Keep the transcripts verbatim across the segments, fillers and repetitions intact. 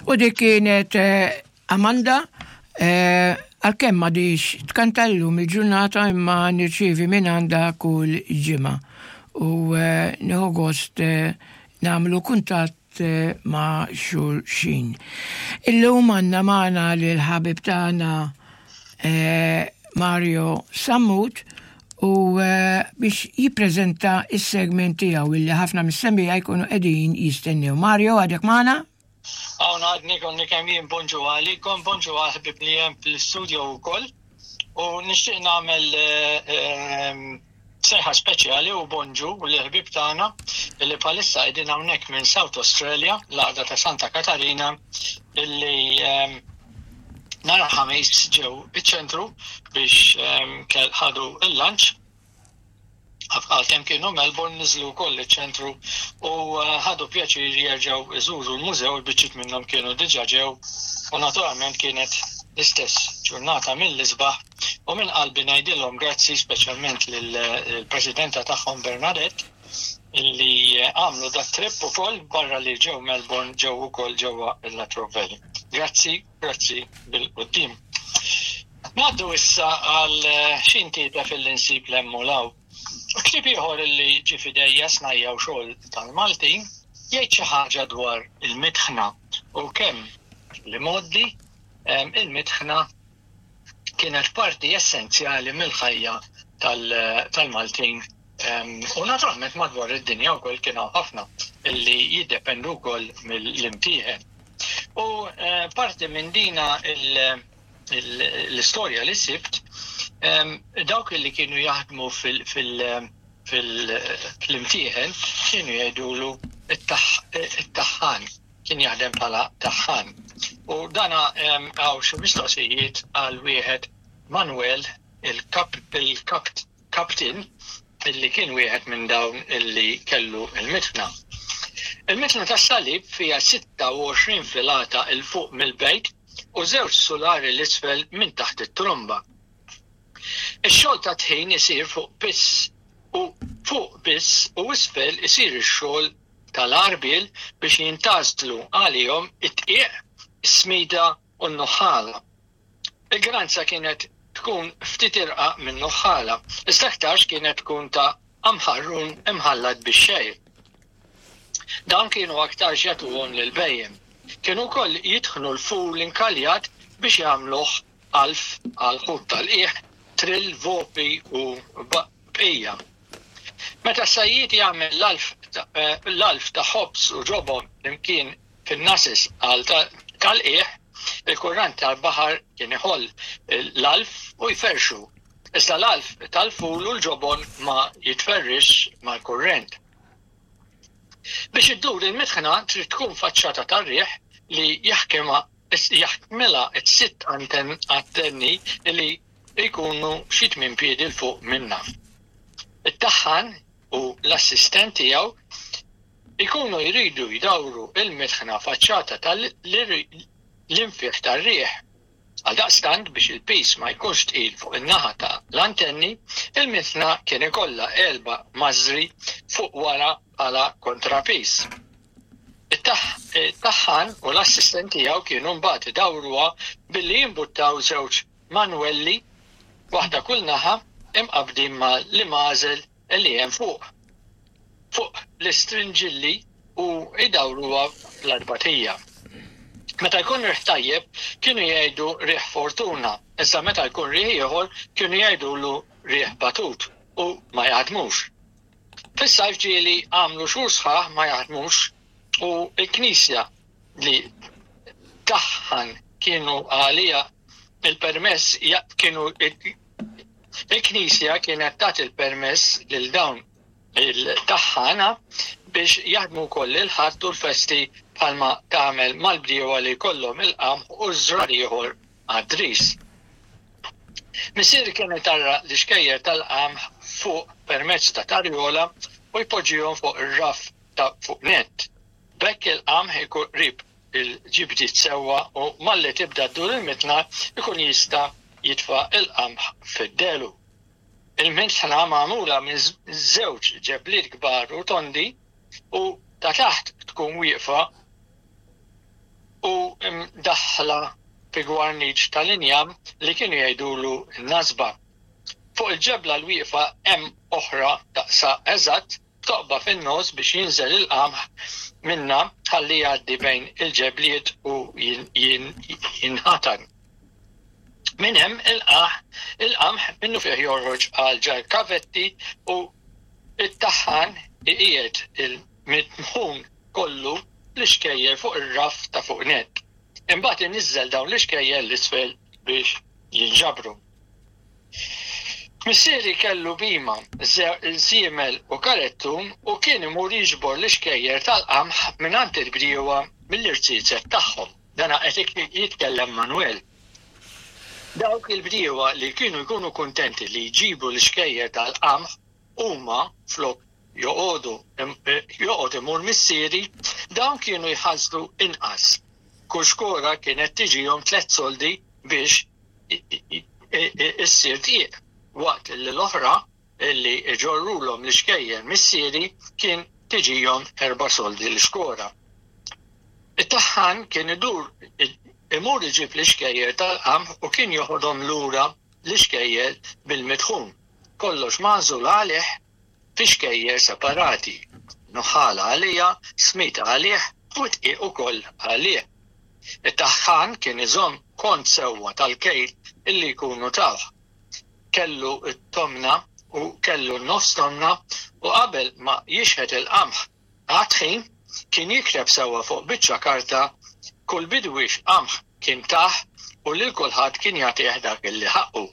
U dik kienet Amanda, għal-kemm ma dix tkantallum il-ġurnata imma nirċievi minn għandha kull ġimgħa. U nieħu gost nagħmlu kuntatt ma' xulxin. Illum għandna magħna lil ħabib tagħna Mario Sammut u biex jippreżenta is-segment tiegħu illi ħafna mis-semmija jkunu qegħdin jistennew. Mario, għadek magħna? Għawna għadni konni kemmin bonġu għalikom, bonġu għalbib li jem fil-studio u koll. U nixtieq nagħmel sejħa speċjali u bonġu u l-ħbib tagħna illi bħalissa qegħdin hawnhekk minn South Australia, l-għaqda ta' Santa Catarina, illi nhar ħamis ġew iċ-ċentru biex ħadu il-lunch. Għal-kem kienu Melbourne niżlu wkoll iċ-ċentru u ħadu pjaċir jerġgħu iżuru l-mużew il-biċċiet minnhom kienu diġà ġew u naturalment kienet l-istess ġurnata mill-isbaħ u minn qalbi ngħidilhom grazzi speċjalment lill-Presidenta tagħhom Bernadette illi għamlu dat trip ukoll barra li ġew Melbourne ġew ukoll ġewwa il-Latrobe Valley. Grazzi, grazzi bil-qudiem. Ngħaddu issa għal x'intieta fil-insib lemmu law. Ktieb ieħor illi ġie f'idejja snajja u xogħol tal-Maltin jgħid xi ħaġa dwar il-mitħna u kemm li moddi il-mitħna kienet parti essenzjali mill-ħajja tal-Maltin u naturalment madwar id-dinja wkoll kienu ħafna illi jiddependu wkoll mill-imtieħen. U parti minn dina l-istorja li sibt dawk illi kienu jaħdmu fil-imtieħen kienu jgħidulu it-taħħan, kien jaħdem bħala taħħan. U dana għaw xi mistoqsijiet għal wieħed Manuel il-kaptin illi kien wieħed minn dawn illi kellu il-mitħna. Il-mitħna tas-salib fiha sitta u għoxrin filata il fuq mill-bejt u żewġ sulari l-isfel minn taħt it-tromba. Ix-xogħol ta' tħejn isir fuq biss u fuq biss u isfel isir ix-xogħol tal-arbil biex jintażlu għalihom it-tqieq, is-smida u n-nuħħala. Il-granza kienet tkun ftit irqa minn nuħħala, iżda aktarx kienet tkun ta' amħarrun imħallat bix-xejn. Dawn kienu aktar jagħtuhom lill-bejjem. Kienu wkoll jidħnu l-ful inkaljat biex jagħmluh alf għal ħut tal-qiegħ, trill, vopi u bqija. Meta s-sajjied jagħmel l-alf ta' ħobs u ġobon imkien fin-nasis għal tal-qiegħ, il-kurrant tal-baħar kien iħoll l-alf u jferxu. Iżda l-alf tal-ful u l-ġobon ma jitferrix mal-kurrent. Biex iddur il-mitħna trid tkun faċċata tar-riħ li jaħkmilha t-sitt antenni li jkunu xi tmien piedi l fuq minnha. It-taħħan u l-assistent tiegħu ikunu jridu jdawru il-mitħna faċċata tal-infieħ tar-riħ. Għaldaqstant biex il-pis ma jkunx tqil fuq in-naħa ta' l-antenni, il-mitħna kien ikollha elba' mażri fuq wara bħala kontrapis. It-taħħan u l-assistent tiegħu kienu mbagħad idawruha billi jimbuttaw żewġ manwelli waħda kull naħa imqabdin ma' l-mażel li hemm fuq. Fuq l-istrinġilli u idawruha l-arbatija. Meta jkun riħ tajjeb kienu jgħidu riħ fortuna, iżda meta jkun riħ ieħor kienu jgħidulu riħ batut u ma jaħdmux. Fis-sajf ġieli għamlu xhur sħaħ ma jaħdmux u l-Knisja li taħħan kienu għalija il-permess kienu il-Knisja kienet tagħti il-permess lil dawn il-taħħana biex jaħdmu wkoll il-ħadd u l-festi bħalma tagħmel mal-bdiewa li jkollhom il-qamħ u żrar ieħor għad-dris. Missier kien itarra l-iskejjer tal-qamħ fuq permezz ta' tarjola u jpoġġihom fuq ir-raf ta' fuq nett. Bekk il-qamħ ikun qrib il-ġibdiet sewwa u malli tibda ddur il-mitna ikun jista' jitfa' il-qamħ fid-delu. Il-mitħna magħmula minn żewġ ġebliet kbar u tondi u ta' taħt tkun wieqfa u daħla fi gwarniċ tal-injam li kienu jgħidulu n-nasba. Fuq il-ġebla l-wieqfa hemm oħra daqsa eżatt toqba fin-nos biex jinżel il-qamħ minna ħalli jgħaddi bejn il-ġebliet u jinħatan. Min hemm il-qaħ, il-qamħ minnu fih jorroġ għal ġar kavetti u it-taħħan iqiegħed il-mitmħun kollu l-iskejjel fuq ir-raf ta' fuq net. Imbagħad inniżżel dawn l-iskejjel l-isfel biex jinġabru. Missieri kellu bima, żiemel u karettun u kien imur jiġbor l-iskejjer tal-qamħ mingħand il-bdiewa mill-irċiżet tagħhom. Dana qed jitkellem Manwel. Dawk il-bdiewa li kienu jkunu kuntenti li jġibu l-iskejjer tal-qamħ huma flok joqogħdu joqgħod imur missieri, dawn kienu jħallsu inqas. Kull xkora kienet tiġihom tliet soldi biex issir tieq. Waqt li l-oħra li ġorrulhom l-iskejjer missieri kien tiġihom erba' soldi l-xkora. It-taħħan kien idur imur iġib l-iskejjer tal-qamħ u kien joħodhom lura l-iskejjer bil-midħun. Kollox magħżul għalih fi xkejjer separati. Nuħala għalija, smita għalih u tqiq ukoll għalih. It-taħħan kien iżomm kont sewwa tal-kejl illi jkunu tawh. Kellu t-tomna u kellu n-nofs tonna u qabel ma jixħet il-qamħ għadħin kien jikreb sewa fuq biċċa karta kull bidwix qamħ kien taħ u lil kulħadd kien jagħtih dak illi ħaqqu.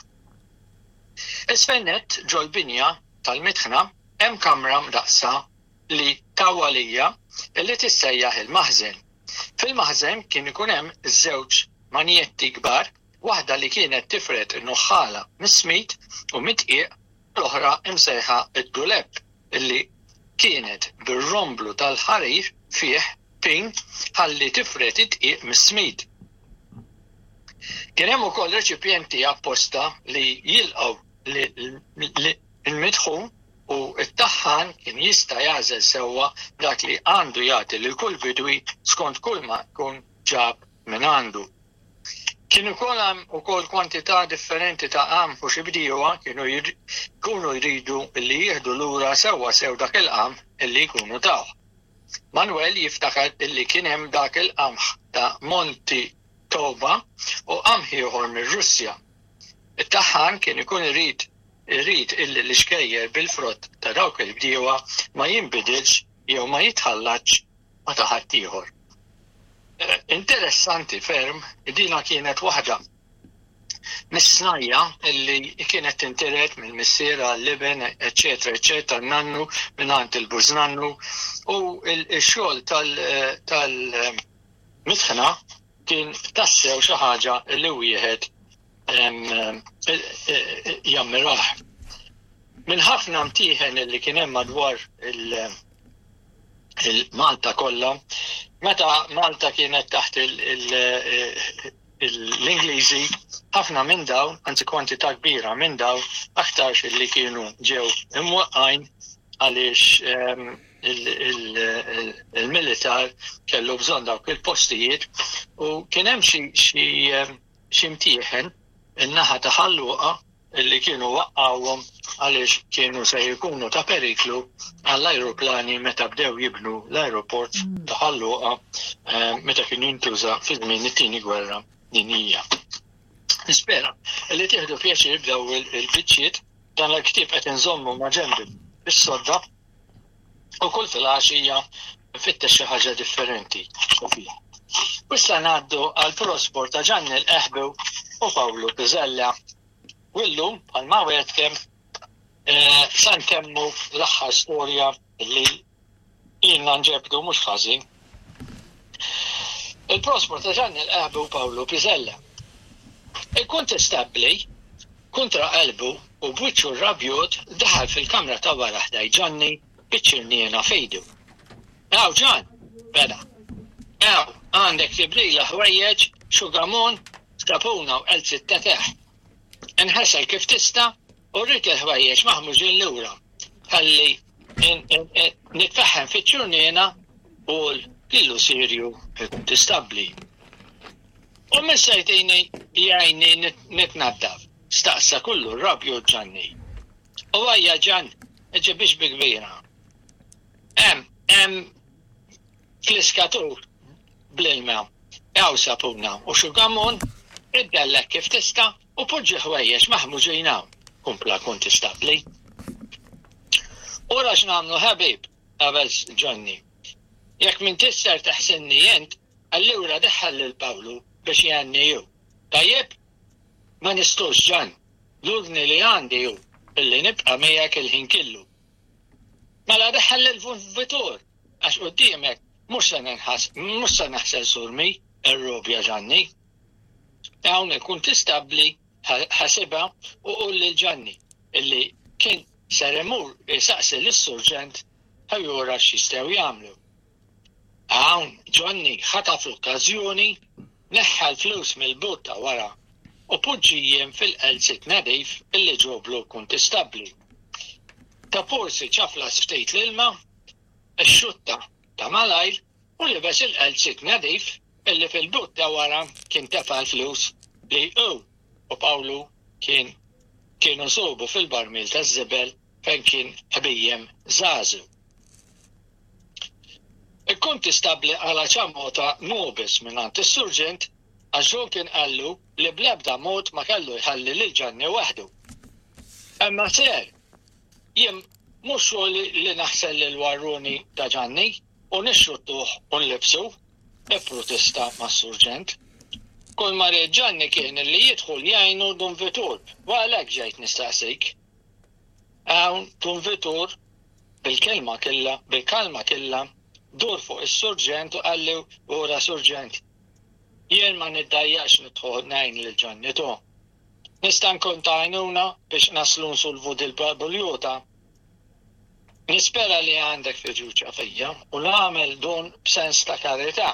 Isfennet ġol binja tal-mitħna hemm kamra mdaqsa li tawalija illi tissejjaħ il-maħżen. Fil-maħżen kien ikun hemm żewġ manjetti kbar, waħda li kienet tifret nuħħala mis-smit u mitqiq, l-oħra imsejħa id-duleb illi kienet bir-romblu tal-ħarir fih pin ħalli tifret id-tqiq mis-smit. Kien hemm ukoll reċipjenti apposta li jilqgħu il-midħun u t-taħħan kien jista' jagħżel sewwa dak li għandu jagħti lil kull bidwi skont kull ma jkun ġab minn għandu. Kienu ukoll hemm ukoll kwantità differenti ta' qamħ u xi bdiewa kienu jkunu jridu li jieħdu lura sewwa sew dak il-qamħ illi jkunu tawh. Manwel jiftakar illi kien hemm dak il-qamħ ta' Monti Toba u qamħ ieħor mir-Russja. It-taħħan kien ikun irid irid illi l-iskejjer bil-frott ta' dawk il-bdiewa ma jinbidilx jew ma jitħallatx ma ta' ħadd ieħor. Interessanti ferm, dina kienet waħda mis-snajja illi kienet tintiret minn missiera l-liben, eccetera, eccetera, nannu minnant il-bużnannu u il-xogħol tal-mitħna kien tassew xi ħaġa li wieħed jammiraħ. Minn ħafna mtieħen illi kien hemm madwar il-Malta kollha, meta Malta kienet taħt l-Ingliżi, ħafna minn dawn, anzi kwantità kbira minn dawn, aktarx li kienu ġew imwaqqajn għaliex il-militar kellu bżonn dawk il-postijiet u kien hemm xi mtieħen in-naħa ta' Ħalluqa illi kienu waqqawhom għaliex kienu se jkunu ta' periklu għall-ajruplani meta bdew jibnu l-ajruport ta' Ħalluqa meta kien jintuża fi żmien it-tieni gwerra dinjija. Nispera li tieħdu pjaċir bdew il-biċċiet dan l-ktieb qed inżommu ma' ġenbi bis-sodda u kull filgħaxija nfittex xi ħaġa differenti. Issa ngħaddu għal prosport ta' Gianni l-Eħbew u Pawlu Piżella. U llum bħalma wegħdkem sa nkemmlu l-aħħar storja li ilna nġebdu mhux ħażin. Il-prosport ta' Gianni l-Eħbew u Pawlu Piżella. Il-kontestabbli kontra qalbu u b'wiċċu rabjod daħal fil-kamra ta' wara ħdej Gianni biċ-ċirniena fejdu. Ew Ġan, beda. Ew, għandek tibrila ħwejjeġ, xugamon, stapuna u qelsit teteħ. Inħasal kif tista' u rrid il-ħwejjeġ maħmuġin lura. Ħalli nitfaħħem fiċ-ċirniena u l-killu sirju kontestabbli. U min sejtini jgħajni nitnaddaf. Staqsa kullu rabju Ġanni. U għajja Ġan, eġi biex bikbira. Em, em, fl-iskatur bl-ilma, għaw sapuna u xugamon, id-dallek kif tista u poġġi ħwejjex maħmuġina. Kumpla kunti stabli. Ura x'namlu ħabib, għabel Ġanni. Jekk min tisser taħsinni jent, allura deħħal lil-Pawlu biex jgħanni ju. Tajjeb, ma nistux Ġan, l-udni li għandi ju, illi nibqa' miegħek il-ħin killu. Mela deħħal lil-vitur, għax qudiemek mhux se ninħas, mhux se naħsel surmi, ir-robja Ġanni. Hawn ikun tistabli ħasibha u qul lil Ġanni illi kien ser imur isaqsi lis-surġent ħajjura x'jistgħu jagħmlu. Hawn Ġanni ħataf l-okkażjoni, neħħa l-flus mill-butta wara u poġġijiem fil-qelsit nadif illi ġoblu kun tistabli. Ta' porsi ċaflas ftit l-ilma, x-xutta ta' malajr u libes il-qelsit nadif illi fil-butta wara kien tefa' l-flus li u u Pawlu kien kienu sobu fil-barmil ta' żibel fejn kien ħbijjem żgħażu. Ikkun tistabli għala ċammota nobis mingħand is-surġent għax hu kien qallu li bl-ebda mod ma kellu jħalli lil Ġanni waħdu. Imma ser, jien mhux li, li naħsel lil warruni ta' Ġanni u nixruttuh u nlibsu, ipprotesta mas-surġent. Kull ma rid Ġanni kien li jidħol jgħinu dun vitur, u għalhekk ġejt nistaqsik. Hawn dun vitur bil-kelma killa, bil-kalma killa, dur fuq is-surġent u qalli ura surġent. Jien ma niddajjax nidħol ngħin lil Ġanni to. Nista' nkun ta' għajnuna biex naslu nsulvu dil-Buljota. Nispera li għandek fiduċja fija u nagħmel dun b'sens ta' karità.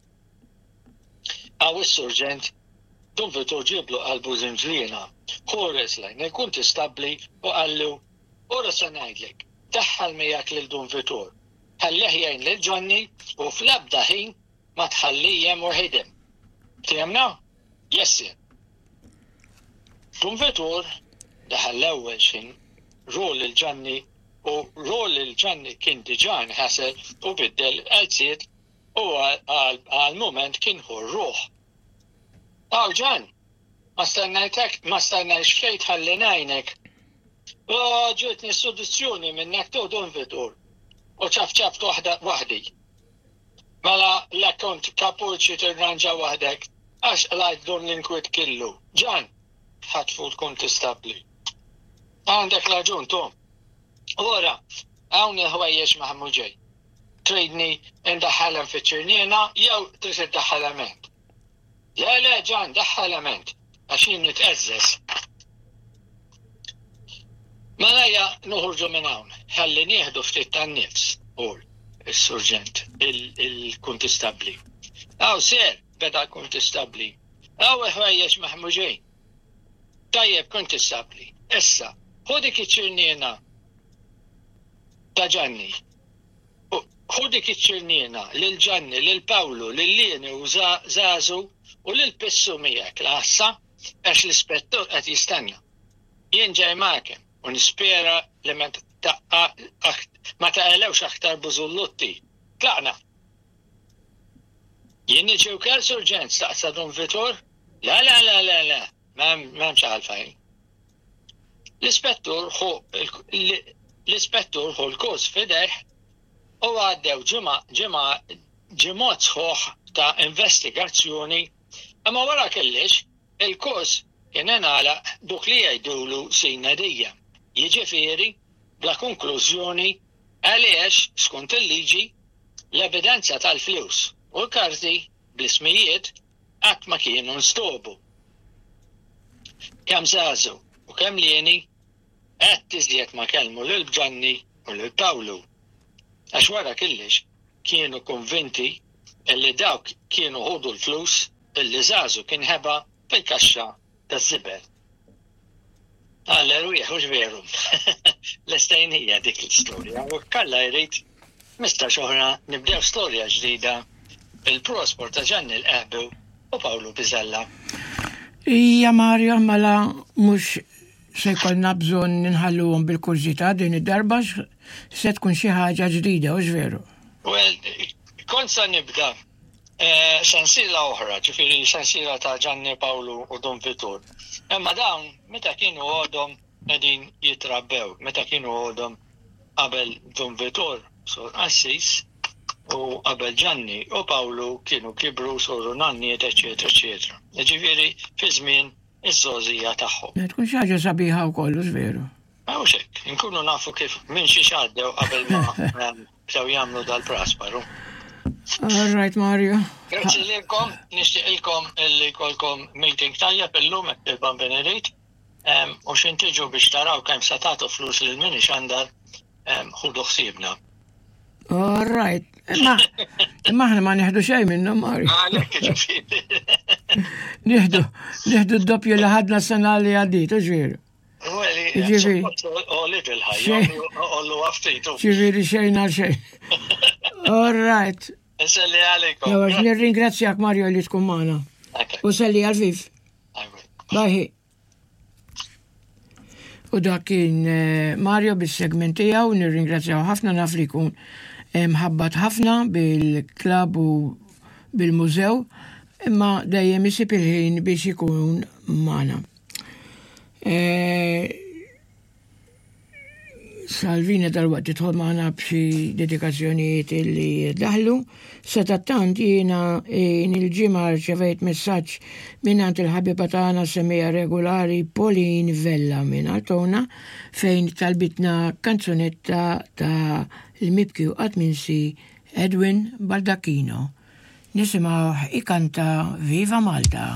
Għaw is-surġent dun vitur ġiblu qalbu żinġliena, ħores lejn ikun tistabli u qallu ura se ngħidlek, daħħal miegħek lil dun vitur. Ħallih jgħin lil Ġanni u fl-ebda ħin ma tħallihom u ħidem. Fehmna? Jessir. Dun vitur daħal l-ewwel xin rol lil Ġanni u rol lil Ġanni kien diġà nħasel u biddel qelsiet u għal-moment kien hu r-ruħ. Aw Ġan, ma stennajtek, ma stennajx fejn tħalli ngħinek. U ġietni s-sodizzjoni minnek tu dun vitur. U ċaf-ċaf waħdi. Mela l-akkont kapuċi tirranġa waħdek, għax lajt dun l-inkwit killu. Ġan, ħatfu tkun tistabli. Għandek raġun, Tom. Ora, għawni ħwejjex maħmuġej. Tridni indaħħalem fi ċirniena, jew trid iddaħħalament. Le, le, Ġan, daħħalament, għax jien nitqeżżes. Malajja nuħurġu minn hawn, ħalli nieħdu ftit tan-nifs, qul is-surġent, il-kuntistabli. Aw ser, beda kuntistabli. Aw ħwejjex maħmuġej. Tajjeb kuntistabli. Issa, ħu dik iċ-ċirniena ta' Ġanni. Ħu dik iċ-ċirniena lil Ġanni, lil Pawlu, lil Lieni u Żażu u lil Pissu miegħek l-ħassa għax l-ispettur qed jistenna. Jien ġej magħkom u nispera li ma taqelewx aktar bużullutti. Tlaqna. Jien niġi wkoll surġent staqsa dun vitur? La, la, la, la, la, m'hemmx għalfejn. L-ispettur ħu l-ispettur ħu l-kurs fideh u għaddew ġimgħa ġimgħa ġimgħat sħuħ ta' investigazzjoni, imma wara kellix il-kurs kien ingħalaq duk li jgħidulu sinadija. Jiġifieri bla konklużjoni għaliex skont il-liġi l-evidenza tal-flus u l-karti bl-ismijiet qatt ma kienu nstobu. Kemm Żażu u kemm Lieni qed tiżjed ma kellmu lil Ġanni u lil Pawlu. Għax wara kellix kienu konvinti illi dawk kienu ħodu l-flus illi Żażu kien ħeba fil-kaxxa taż-żibel. Alla rwieħ mhux veru. L-estejnija dik l-istorja u kalla jrid mista xoħra nibdew storja ġdida bil-prosport ta' Ġanni l-Qeħbu u Pawlu Piżella. Ija Mario, mela mux se jkollna bżonn ninħalluhom bil-kurzità din id-darba se tkun xi ħaġa ġdida, u veru. Well, kont sa nibda sansila oħra, ġifieri sansila ta' Gianni Pawlu u Don Vitor. Imma dawn meta kienu għodhom qegħdin jitrabbew, meta kienu għodhom qabel Don Vitor, sor Assis, u qabel Gianni u Pawlu kienu kibru soru nanniet, eċetera, eċetera. Ġifieri fi żmien iż-żożija tagħhom. Tkun xi ħaġa sabiħa wkoll, u veru. Mawx hekk, inkunu nafu kif minn xi xaddew qabel ma bdew jagħmlu dal-Prosperu. All right, Mario. Grazzi lilkom, nixtieq ilkom illi jkollkom meeting tajjeb illum hekk il-Ban Benedict. U xintiġu biex taraw kemm se tagħtu flus lil min ixandar ħudu ħsiebna. All right. Imma imma aħna ma nieħdu xejn minnhom, Mario. Għalhekk ġifieri. Nieħdu nieħdu d-doppju li ħadna s-sena li għaddiet, u ġvieru. Ġifieri. O little ħajja, ollu għaftitu. Ġifieri xejn għal xejn. All right. Nselli għalikom. Jawax nirringrazzjak, Mario, li tkun magħna. U selli għal-vif. Bye. U dak kien Mario bis-segment tiegħu, nirringrazzjaw ħafna naf li jkun mħabbat ħafna bil-klab u bil-mużew, imma dejjem isib il-ħin biex ikun magħna. Salvina dal-waqt titħol magħna b'xi dedikazzjonijiet li daħlu. Satattant jiena il-ġimgħa rċevejt messaġġ mingħand il-ħabiba tagħna semmija regolari Pauline Vella minn Altona fejn talbitna kanzunetta ta' l-mibkiju qatminsi Edwin Baldacchino. Nisimgħu ikanta Viva Malta.